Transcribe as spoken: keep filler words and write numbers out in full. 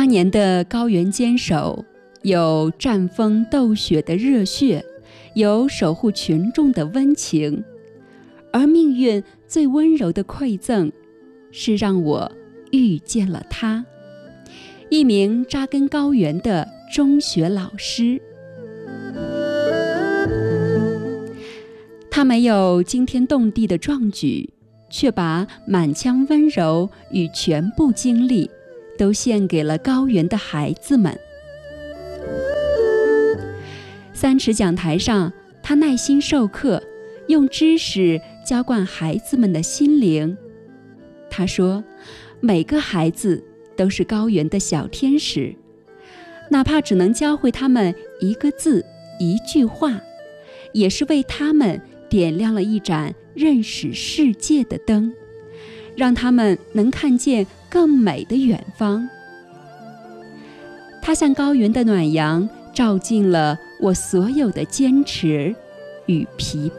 当年的高原坚守，有战风斗雪的热血，有守护群众的温情，而命运最温柔的馈赠，是让我遇见了他，一名扎根高原的中学老师。他没有惊天动地的壮举，却把满腔温柔与全部精力都献给了高原的孩子们。三尺讲台上，他耐心授课，用知识浇灌孩子们的心灵。他说，每个孩子都是高原的小天使，哪怕只能教会他们一个字一句话，也是为他们点亮了一盏认识世界的灯，让他们能看见更美的远方。他像高原的暖阳，照进了我所有的坚持与疲惫。